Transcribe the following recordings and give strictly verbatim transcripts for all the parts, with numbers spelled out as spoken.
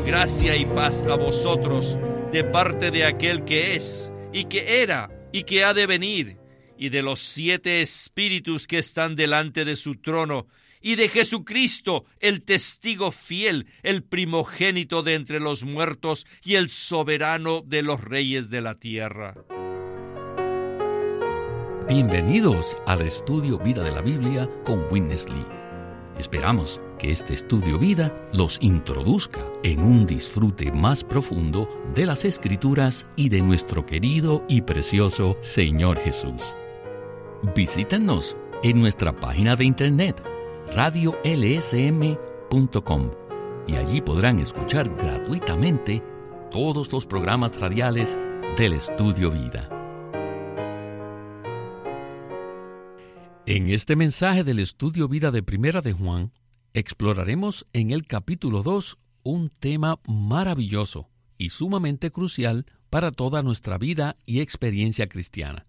Gracia y paz a vosotros, de parte de aquel que es, y que era, y que ha de venir, y de los siete espíritus que están delante de su trono, y de Jesucristo, el testigo fiel, el primogénito de entre los muertos, y el soberano de los reyes de la tierra. Bienvenidos al estudio Vida de la Biblia con Witness Lee. Esperamos que este estudio vida los introduzca en un disfrute más profundo de las Escrituras y de nuestro querido y precioso Señor Jesús. Visítenos en nuestra página de internet radio l s m punto com y allí podrán escuchar gratuitamente todos los programas radiales del Estudio Vida. En este mensaje del Estudio Vida de Primera de Juan, exploraremos en el capítulo dos un tema maravilloso y sumamente crucial para toda nuestra vida y experiencia cristiana.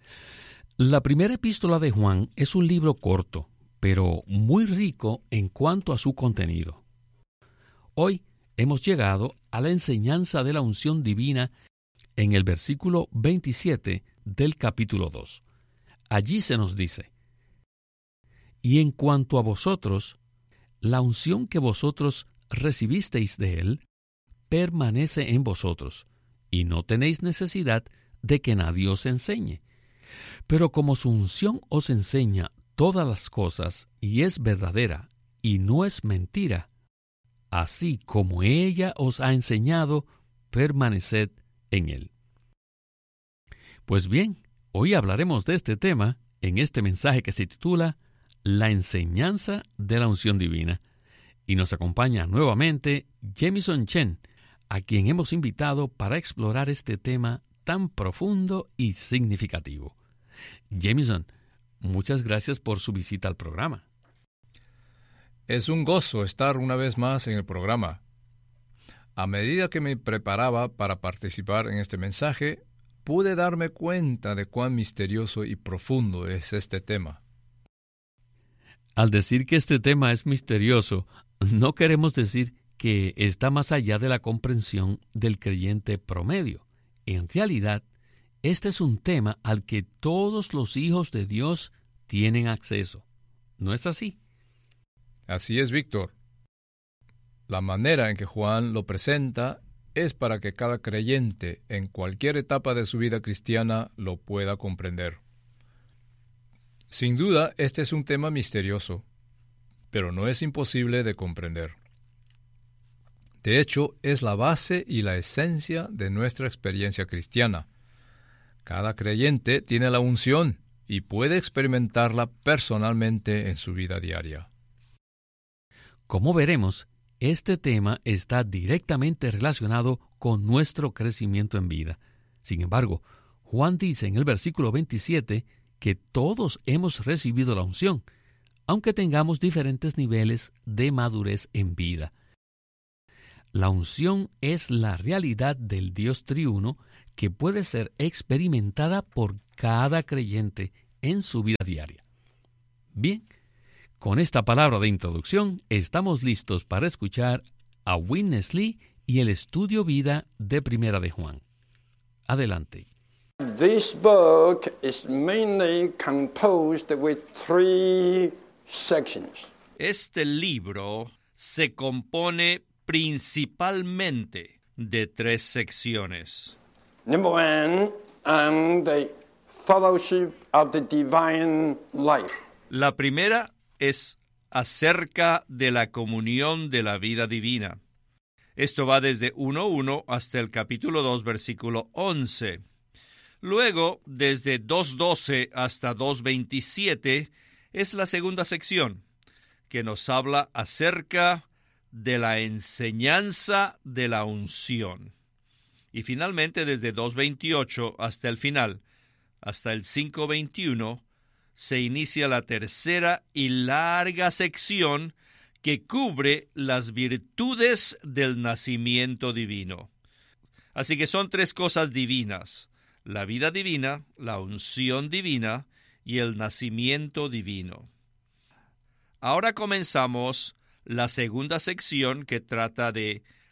La primera epístola de Juan es un libro corto, pero muy rico en cuanto a su contenido. Hoy hemos llegado a la enseñanza de la unción divina en el versículo veintisiete del capítulo dos. Allí se nos dice: y en cuanto a vosotros, la unción que vosotros recibisteis de Él permanece en vosotros, y no tenéis necesidad de que nadie os enseñe. Pero como su unción os enseña todas las cosas, y es verdadera, y no es mentira, así como ella os ha enseñado, permaneced en Él. Pues bien, hoy hablaremos de este tema en este mensaje que se titula La enseñanza de la unción divina, y nos acompaña nuevamente Jamison Chen, a quien hemos invitado para explorar este tema tan profundo y significativo. Jamison, muchas gracias por su visita al programa. Es un gozo estar una vez más en el programa. A medida que me preparaba para participar en este mensaje, pude darme cuenta de cuán misterioso y profundo es este tema. Al decir que este tema es misterioso, no queremos decir que está más allá de la comprensión del creyente promedio. En realidad, este es un tema al que todos los hijos de Dios tienen acceso. ¿No es así? Así es, Víctor. La manera en que Juan lo presenta es para que cada creyente en cualquier etapa de su vida cristiana lo pueda comprender. Sin duda, este es un tema misterioso, pero no es imposible de comprender. De hecho, es la base y la esencia de nuestra experiencia cristiana. Cada creyente tiene la unción y puede experimentarla personalmente en su vida diaria. Como veremos, este tema está directamente relacionado con nuestro crecimiento en vida. Sin embargo, Juan dice en el versículo veintisiete que todos hemos recibido la unción, aunque tengamos diferentes niveles de madurez en vida. La unción es la realidad del Dios triuno que puede ser experimentada por cada creyente en su vida diaria. Bien, con esta palabra de introducción estamos listos para escuchar a Witness Lee y el estudio vida de Primera de Juan. Adelante. This book is mainly composed with three sections. Este libro se compone principalmente de tres secciones. Number one, on the fellowship of the divine life. La primera es acerca de la comunión de la vida divina. Esto va desde uno uno hasta el capítulo dos, versículo once. Luego, desde dos doce hasta dos veintisiete, es la segunda sección, que nos habla acerca de la enseñanza de la unción. Y finalmente, desde dos veintiocho hasta el final, hasta el cinco veintiuno, se inicia la tercera y larga sección que cubre las virtudes del nacimiento divino. Así que son tres cosas divinas: la vida divina, la unción divina y el nacimiento divino. Ahora comenzamos la segunda sección, que trata de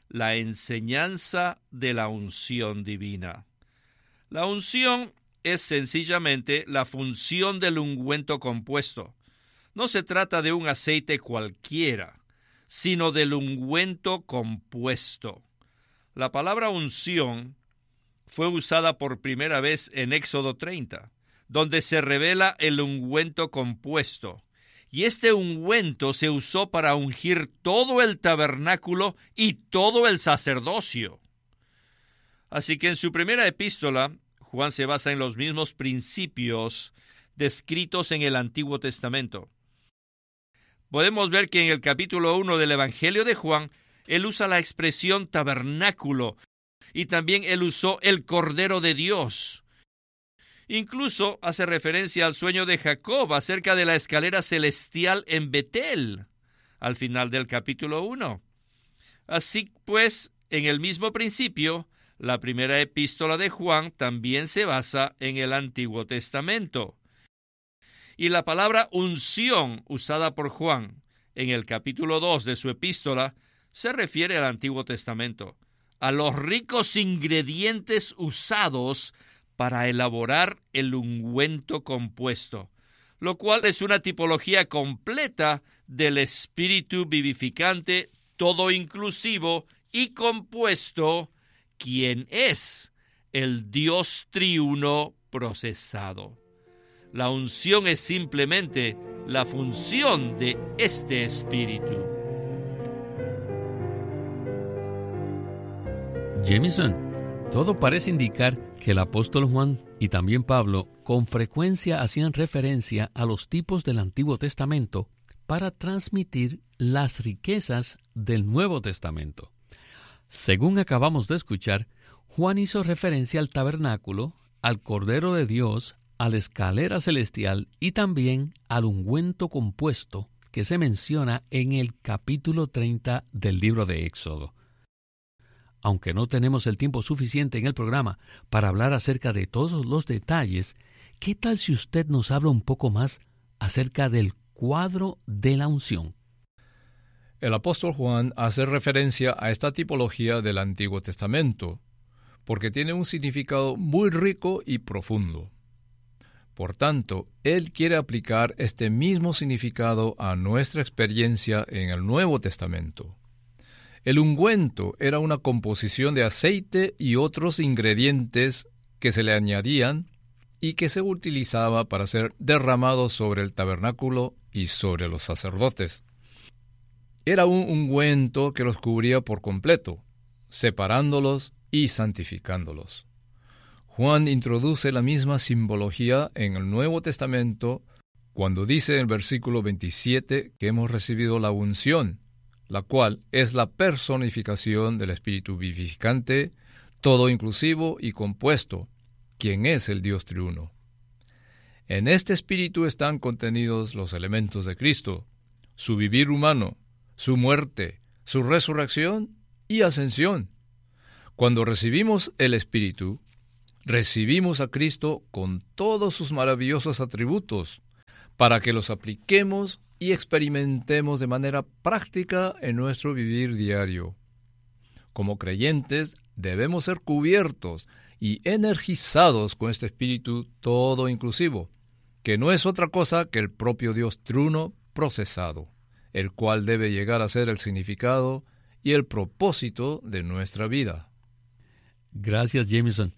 la enseñanza de la unción divina. La unción es sencillamente la función del ungüento compuesto. No se trata de un aceite cualquiera, sino del ungüento compuesto. La palabra unción fue usada por primera vez en Éxodo treinta, donde se revela el ungüento compuesto. Y este ungüento se usó para ungir todo el tabernáculo y todo el sacerdocio. Así que en su primera epístola, Juan se basa en los mismos principios descritos en el Antiguo Testamento. Podemos ver que en el capítulo uno del Evangelio de Juan, él usa la expresión tabernáculo y también él usó el Cordero de Dios. Incluso hace referencia al sueño de Jacob acerca de la escalera celestial en Betel, al final del capítulo uno. Así pues, en el mismo principio, la primera epístola de Juan también se basa en el Antiguo Testamento. Y la palabra unción usada por Juan en el capítulo dos de su epístola se refiere al Antiguo Testamento, a los ricos ingredientes usados para elaborar el ungüento compuesto, lo cual es una tipología completa del Espíritu vivificante, todo inclusivo y compuesto, quien es el Dios triuno procesado. La unción es simplemente la función de este Espíritu. Jameson, todo parece indicar que el apóstol Juan y también Pablo con frecuencia hacían referencia a los tipos del Antiguo Testamento para transmitir las riquezas del Nuevo Testamento. Según acabamos de escuchar, Juan hizo referencia al tabernáculo, al Cordero de Dios, a la escalera celestial y también al ungüento compuesto que se menciona en el capítulo treinta del libro de Éxodo. Aunque no tenemos el tiempo suficiente en el programa para hablar acerca de todos los detalles, ¿qué tal si usted nos habla un poco más acerca del cuadro de la unción? El apóstol Juan hace referencia a esta tipología del Antiguo Testamento, porque tiene un significado muy rico y profundo. Por tanto, él quiere aplicar este mismo significado a nuestra experiencia en el Nuevo Testamento. El ungüento era una composición de aceite y otros ingredientes que se le añadían y que se utilizaba para ser derramado sobre el tabernáculo y sobre los sacerdotes. Era un ungüento que los cubría por completo, separándolos y santificándolos. Juan introduce la misma simbología en el Nuevo Testamento cuando dice en el versículo veintisiete que hemos recibido la unción, la cual es la personificación del Espíritu vivificante, todo inclusivo y compuesto, quien es el Dios triuno. En este Espíritu están contenidos los elementos de Cristo, su vivir humano, su muerte, su resurrección y ascensión. Cuando recibimos el Espíritu, recibimos a Cristo con todos sus maravillosos atributos, para que los apliquemos y experimentemos de manera práctica en nuestro vivir diario. Como creyentes, debemos ser cubiertos y energizados con este Espíritu todo inclusivo, que no es otra cosa que el propio Dios triuno procesado, el cual debe llegar a ser el significado y el propósito de nuestra vida. Gracias, Jameson.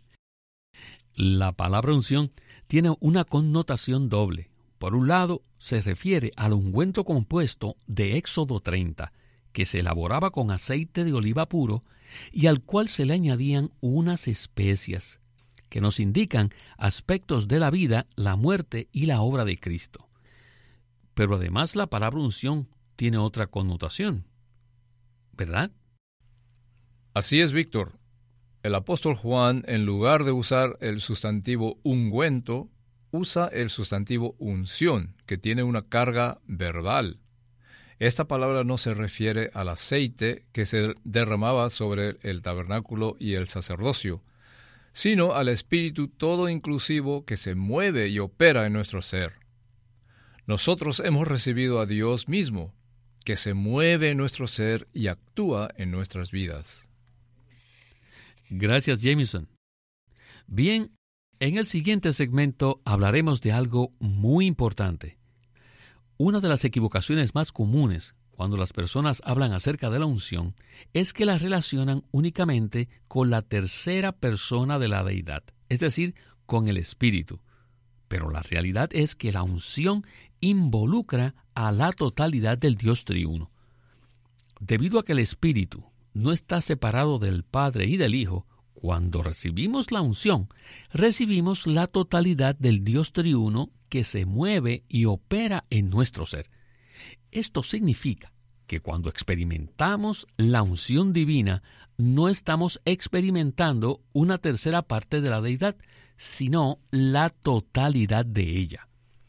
La palabra unción tiene una connotación doble. Por un lado, se refiere al ungüento compuesto de Éxodo treinta, que se elaboraba con aceite de oliva puro y al cual se le añadían unas especias, que nos indican aspectos de la vida, la muerte y la obra de Cristo. Pero además la palabra unción tiene otra connotación, ¿verdad? Así es, Víctor. El apóstol Juan, en lugar de usar el sustantivo ungüento, usa el sustantivo unción, que tiene una carga verbal. Esta palabra no se refiere al aceite que se derramaba sobre el tabernáculo y el sacerdocio, sino al Espíritu todo inclusivo que se mueve y opera en nuestro ser. Nosotros hemos recibido a Dios mismo, que se mueve en nuestro ser y actúa en nuestras vidas. Gracias, Jameson. Bien, en el siguiente segmento hablaremos de algo muy importante. Una de las equivocaciones más comunes cuando las personas hablan acerca de la unción es que la relacionan únicamente con la tercera persona de la deidad, es decir, con el Espíritu. Pero la realidad es que la unción involucra a la totalidad del Dios triuno. Debido a que el Espíritu no está separado del Padre y del Hijo, cuando recibimos la unción, recibimos la totalidad del Dios triuno que se mueve y opera en nuestro ser. Esto significa que cuando experimentamos la unción divina, no estamos experimentando una tercera parte de la deidad, sino la totalidad de ella.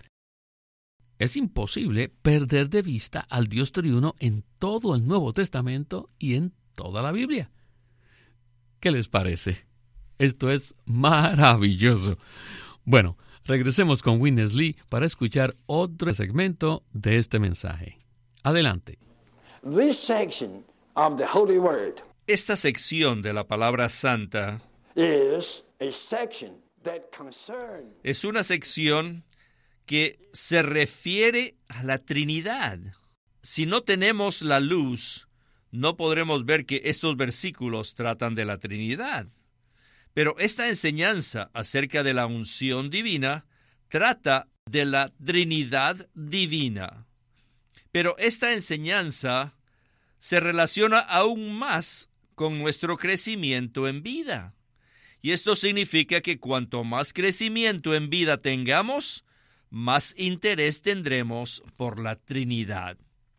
Es imposible perder de vista al Dios triuno en todo el Nuevo Testamento y en toda la Biblia. ¿Qué les parece? Esto es maravilloso. Bueno, regresemos con Witness Lee para escuchar otro segmento de este mensaje. Adelante. This section of the Holy Word Esta sección de la palabra santa is a section that concerns es una sección que se refiere a la Trinidad. Si no tenemos la luz, no podremos ver que estos versículos tratan de la Trinidad. Pero esta enseñanza acerca de la unción divina trata de la Trinidad divina. Pero esta enseñanza se relaciona aún más con nuestro crecimiento en vida. Y esto significa que cuanto más crecimiento en vida tengamos, más interés tendremos por la Trinidad.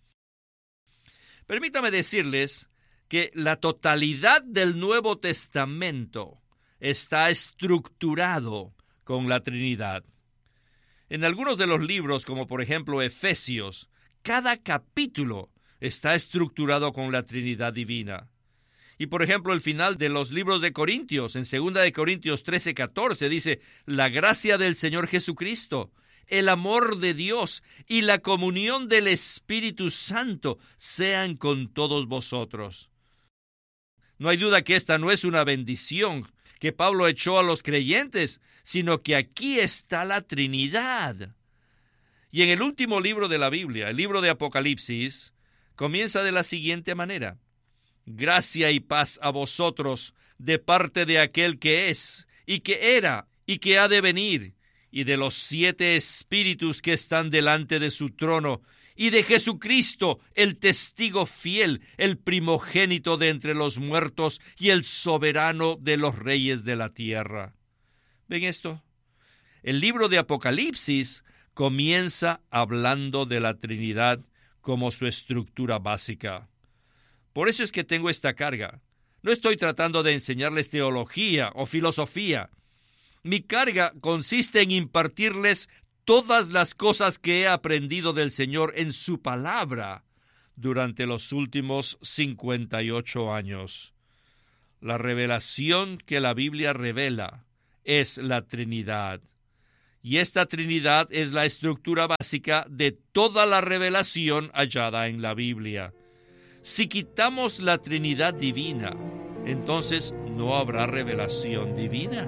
Permítame decirles que la totalidad del Nuevo Testamento está estructurado con la Trinidad. En algunos de los libros, como por ejemplo Efesios, cada capítulo está estructurado con la Trinidad divina. Y por ejemplo, el final de los libros de Corintios, en segunda de Corintios trece, catorce, dice: la gracia del Señor Jesucristo, el amor de Dios y la comunión del Espíritu Santo sean con todos vosotros. No hay duda que esta no es una bendición que Pablo echó a los creyentes, sino que aquí está la Trinidad. Y en el último libro de la Biblia, el libro de Apocalipsis, comienza de la siguiente manera: gracia y paz a vosotros de parte de aquel que es, y que era, y que ha de venir, y de los siete espíritus que están delante de su trono, y de Jesucristo, el testigo fiel, el primogénito de entre los muertos, y el soberano de los reyes de la tierra. ¿Ven esto? El libro de Apocalipsis comienza hablando de la Trinidad como su estructura básica. Por eso es que tengo esta carga. No estoy tratando de enseñarles teología o filosofía. Mi carga consiste en impartirles todas las cosas que he aprendido del Señor en su palabra durante los últimos cincuenta y ocho años. La revelación que la Biblia revela es la Trinidad. Y esta Trinidad es la estructura básica de toda la revelación hallada en la Biblia. Si quitamos la Trinidad divina, entonces no habrá revelación divina.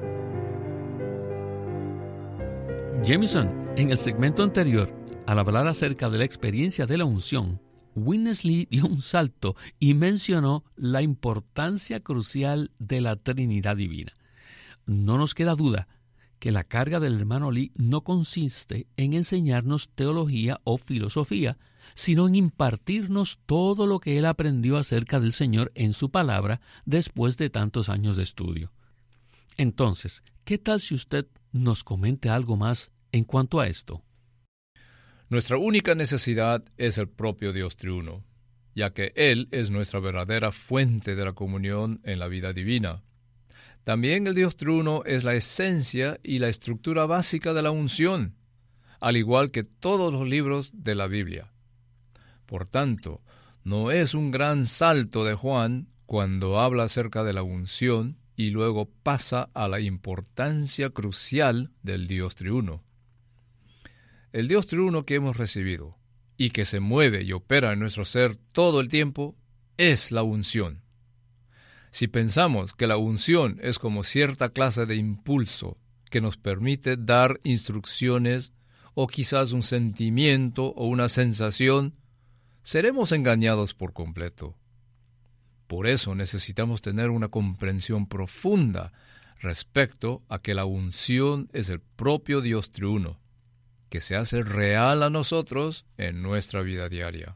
Jameson, en el segmento anterior, al hablar acerca de la experiencia de la unción, Witness Lee dio un salto y mencionó la importancia crucial de la Trinidad divina. No nos queda duda que la carga del hermano Lee no consiste en enseñarnos teología o filosofía, sino en impartirnos todo lo que él aprendió acerca del Señor en su palabra después de tantos años de estudio. Entonces, ¿qué tal si usted nos comente algo más en cuanto a esto? Nuestra única necesidad es el propio Dios triuno, ya que Él es nuestra verdadera fuente de la comunión en la vida divina. También el Dios triuno es la esencia y la estructura básica de la unción, al igual que todos los libros de la Biblia. Por tanto, no es un gran salto de Juan cuando habla acerca de la unción y luego pasa a la importancia crucial del Dios triuno. El Dios triuno que hemos recibido y que se mueve y opera en nuestro ser todo el tiempo es la unción. Si pensamos que la unción es como cierta clase de impulso que nos permite dar instrucciones o quizás un sentimiento o una sensación, seremos engañados por completo. Por eso necesitamos tener una comprensión profunda respecto a que la unción es el propio Dios triuno, que se hace real a nosotros en nuestra vida diaria.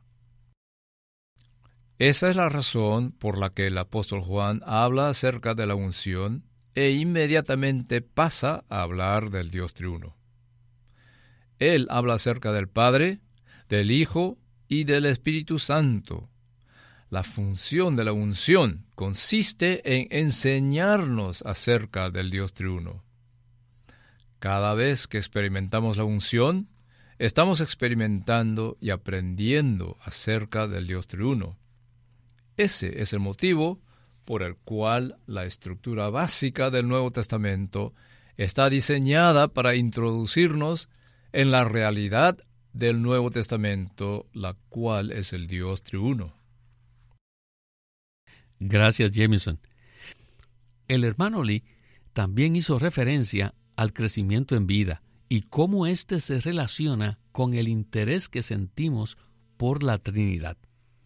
Esa es la razón por la que el apóstol Juan habla acerca de la unción e inmediatamente pasa a hablar del Dios triuno. Él habla acerca del Padre, del Hijo y del Espíritu Santo. La función de la unción consiste en enseñarnos acerca del Dios triuno. Cada vez que experimentamos la unción, estamos experimentando y aprendiendo acerca del Dios triuno. Ese es el motivo por el cual la estructura básica del Nuevo Testamento está diseñada para introducirnos en la realidad del Nuevo Testamento, la cual es el Dios triuno. Gracias, Jameson. El hermano Lee también hizo referencia al crecimiento en vida y cómo éste se relaciona con el interés que sentimos por la Trinidad.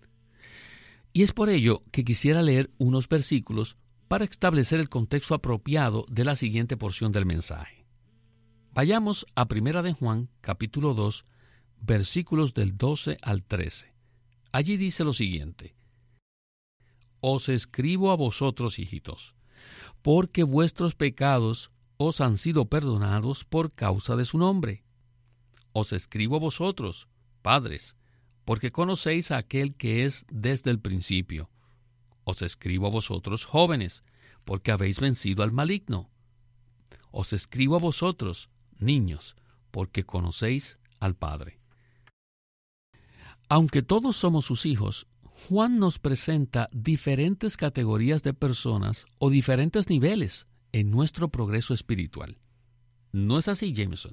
Y es por ello que quisiera leer unos versículos para establecer el contexto apropiado de la siguiente porción del mensaje. Vayamos a Primera de Juan, capítulo dos, versículos del doce al trece. Allí dice lo siguiente: Os escribo a vosotros, hijitos, porque vuestros pecados os han sido perdonados por causa de su nombre. Os escribo a vosotros, padres, porque conocéis a aquel que es desde el principio. Os escribo a vosotros, jóvenes, porque habéis vencido al maligno. Os escribo a vosotros, niños, porque conocéis al Padre. Aunque todos somos sus hijos, Juan nos presenta diferentes categorías de personas o diferentes niveles en nuestro progreso espiritual. ¿No es así, Jameson?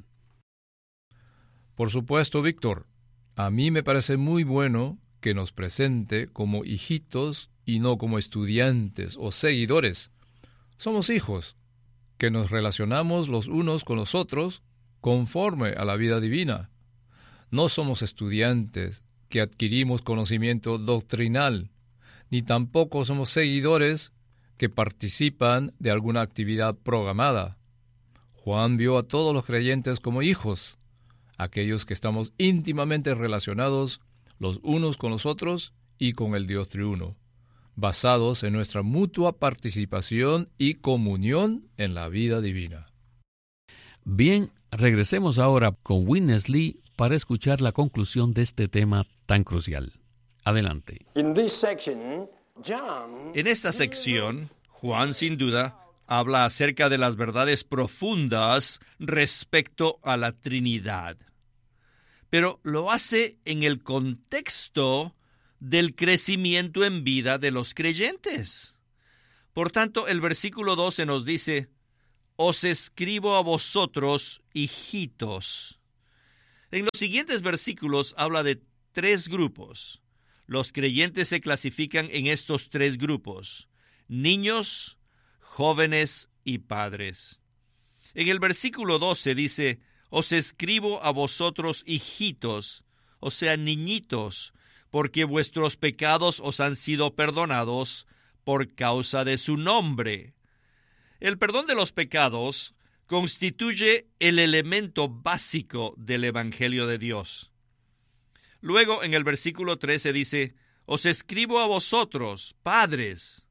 Por supuesto, Víctor. A mí me parece muy bueno que nos presente como hijitos y no como estudiantes o seguidores. Somos hijos, que nos relacionamos los unos con los otros conforme a la vida divina. No somos estudiantes que adquirimos conocimiento doctrinal, ni tampoco somos seguidores que participan de alguna actividad programada. Juan vio a todos los creyentes como hijos, aquellos que estamos íntimamente relacionados los unos con los otros y con el Dios triuno, basados en nuestra mutua participación y comunión en la vida divina. Bien, regresemos ahora con Witness Lee para escuchar la conclusión de este tema tan crucial. Adelante. In this section, John En esta sección, Juan, sin duda, habla acerca de las verdades profundas respecto a la Trinidad. Pero lo hace en el contexto del crecimiento en vida de los creyentes. Por tanto, el versículo doce nos dice: Os escribo a vosotros, hijitos. En los siguientes versículos habla de tres grupos. Los creyentes se clasifican en estos tres grupos: niños, jóvenes y padres. En el versículo doce dice: Os escribo a vosotros, hijitos, o sea, niñitos, porque vuestros pecados os han sido perdonados por causa de su nombre. El perdón de los pecados constituye el elemento básico del Evangelio de Dios. Luego, en el versículo trece dice: Os escribo a vosotros, padres.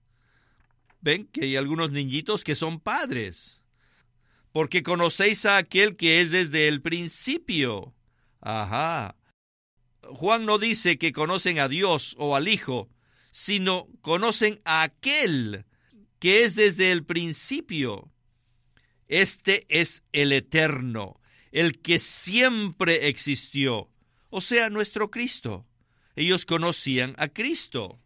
Ven que hay algunos niñitos que son padres, porque conocéis a aquel que es desde el principio. Ajá. Juan no dice que conocen a Dios o al Hijo, sino conocen a aquel que es desde el principio. Este es el eterno, el que siempre existió, o sea, nuestro Cristo. Ellos conocían a Cristo.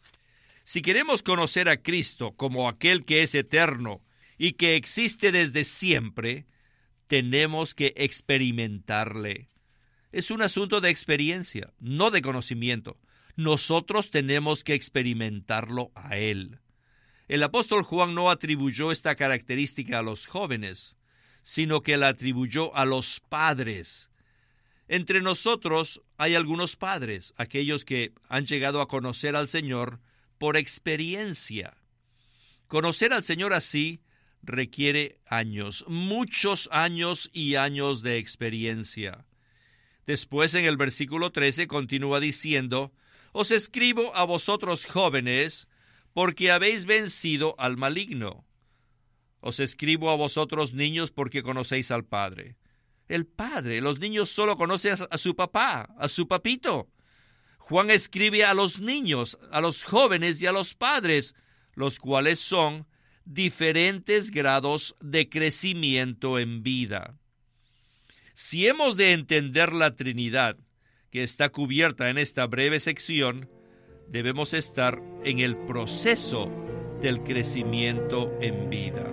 Si queremos conocer a Cristo como aquel que es eterno y que existe desde siempre, tenemos que experimentarle. Es un asunto de experiencia, no de conocimiento. Nosotros tenemos que experimentarlo a Él. El apóstol Juan no atribuyó esta característica a los jóvenes, sino que la atribuyó a los padres. Entre nosotros hay algunos padres, aquellos que han llegado a conocer al Señor por experiencia. Conocer al Señor así requiere años, muchos años y años de experiencia. Después, en el versículo trece, continúa diciendo: «Os escribo a vosotros jóvenes, porque habéis vencido al maligno. Os escribo a vosotros niños, porque conocéis al Padre». El Padre, los niños solo conocen a su papá, a su papito. Juan escribe a los niños, a los jóvenes y a los padres, los cuales son diferentes grados de crecimiento en vida. Si hemos de entender la Trinidad, que está cubierta en esta breve sección, debemos estar en el proceso del crecimiento en vida.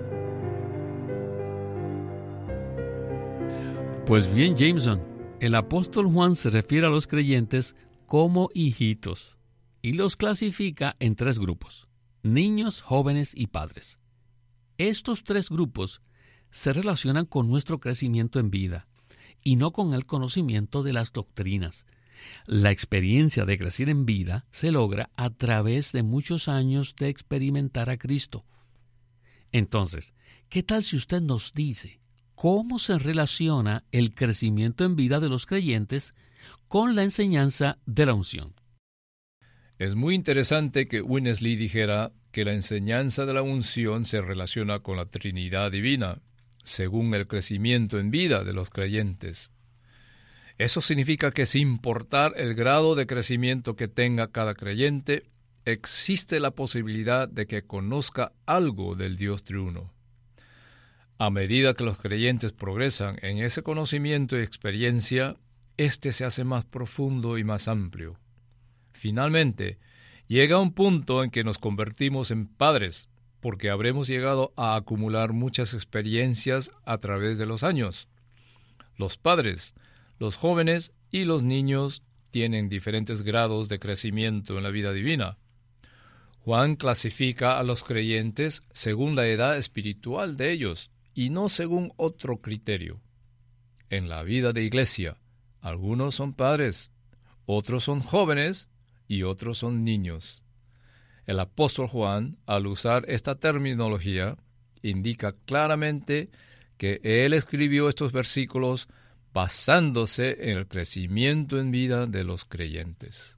Pues bien, Jameson, el apóstol Juan se refiere a los creyentes como hijitos y los clasifica en tres grupos: niños, jóvenes y padres. Estos tres grupos se relacionan con nuestro crecimiento en vida y no con el conocimiento de las doctrinas. La experiencia de crecer en vida se logra a través de muchos años de experimentar a Cristo. Entonces, ¿qué tal si usted nos dice cómo se relaciona el crecimiento en vida de los creyentes con la enseñanza de la unción? Es muy interesante que Winnesley dijera que la enseñanza de la unción se relaciona con la Trinidad Divina, según el crecimiento en vida de los creyentes. Eso significa que sin importar el grado de crecimiento que tenga cada creyente, existe la posibilidad de que conozca algo del Dios triuno. A medida que los creyentes progresan en ese conocimiento y experiencia, éste se hace más profundo y más amplio. Finalmente, llega un punto en que nos convertimos en padres, porque habremos llegado a acumular muchas experiencias a través de los años. Los padres, los jóvenes y los niños tienen diferentes grados de crecimiento en la vida divina. Juan clasifica a los creyentes según la edad espiritual de ellos y no según otro criterio. En la vida de iglesia, algunos son padres, otros son jóvenes y otros son niños. El apóstol Juan, al usar esta terminología, indica claramente que él escribió estos versículos basándose en el crecimiento en vida de los creyentes.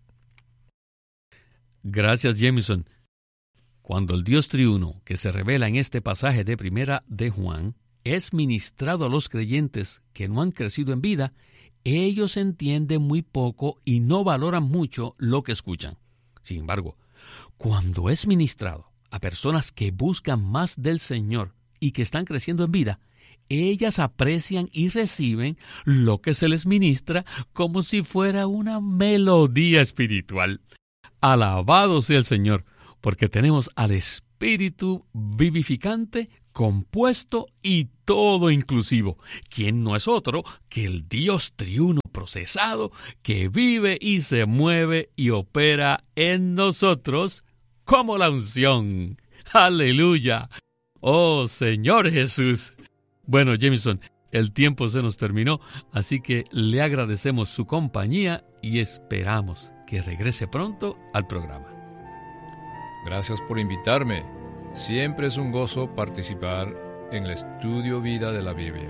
Gracias, Jameson. Cuando el Dios triuno, que se revela en este pasaje de Primera de Juan, es ministrado a los creyentes que no han crecido en vida, ellos entienden muy poco y no valoran mucho lo que escuchan. Sin embargo, cuando es ministrado a personas que buscan más del Señor y que están creciendo en vida, ellas aprecian y reciben lo que se les ministra como si fuera una melodía espiritual. Alabado sea el Señor, porque tenemos al Espíritu vivificante, compuesto y todo inclusivo, quien no es otro que el Dios triuno procesado que vive y se mueve y opera en nosotros como la unción. ¡Aleluya! ¡Oh, Señor Jesús! Bueno, Jameson, el tiempo se nos terminó, así que le agradecemos su compañía y esperamos que regrese pronto al programa. Gracias por invitarme. Siempre es un gozo participar en el estudio vida de la Biblia.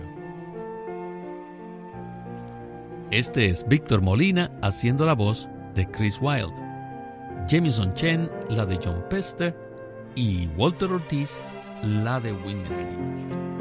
Este es Víctor Molina haciendo la voz de Chris Wilde, Jameson Chen la de John Pester y Walter Ortiz la de Winnesley.